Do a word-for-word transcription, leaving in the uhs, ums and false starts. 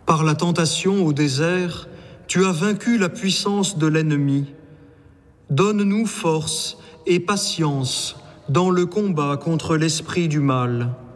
Par la tentation au désert, tu as vaincu la puissance de l'ennemi. Donne-nous force et patience dans le combat contre l'esprit du mal.